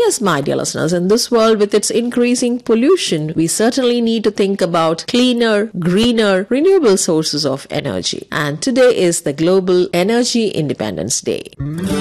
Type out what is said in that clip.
yes, my dear listeners, in this world with its increasing pollution, we certainly need to think about cleaner, greener, renewable sources of energy. And today is the Global Energy Independence Day.